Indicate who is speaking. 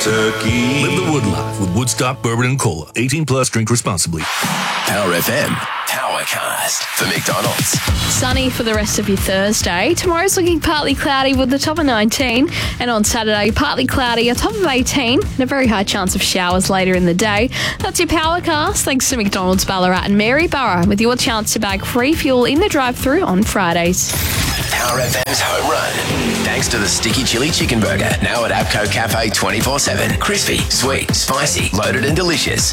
Speaker 1: turkey.
Speaker 2: Live the Wood life with Woodstock Bourbon and Cola. 18 plus, drink responsibly.
Speaker 3: Power FM, Powercast for McDonald's.
Speaker 4: Sunny for the rest of your Thursday. Tomorrow's looking partly cloudy with the top of 19. And on Saturday, partly cloudy, a top of 18. And a very high chance of showers later in the day. That's your Powercast. Thanks to McDonald's Ballarat and Maryborough, with your chance to bag free fuel in the drive-thru on Fridays.
Speaker 3: Power FM's home run. Thanks to the Sticky Chili Chicken Burger, now at Apco Cafe 24/7. Crispy, sweet, spicy, loaded and delicious.